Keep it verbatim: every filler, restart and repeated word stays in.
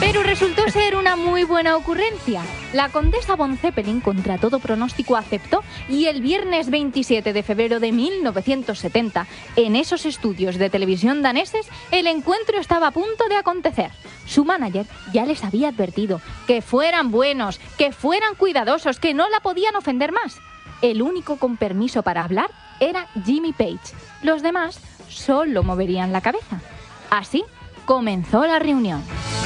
Pero resultó ser una muy buena ocurrencia. La condesa von Zeppelin, contra todo pronóstico, aceptó y el viernes veintisiete de febrero de mil novecientos setenta, en esos estudios de televisión daneses, el encuentro estaba a punto de acontecer. Su manager ya les había advertido que fueran buenos, que fueran cuidadosos, que no la podían ofender más. El único con permiso para hablar era Jimmy Page. Los demás solo moverían la cabeza. Así comenzó la reunión.